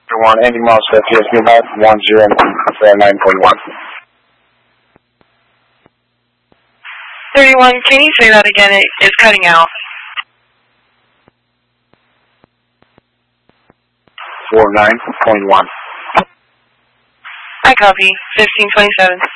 1, ending miles 50, new height 1049.1. 31, can you say that again? It's cutting out. 49.1. I copy. 1527.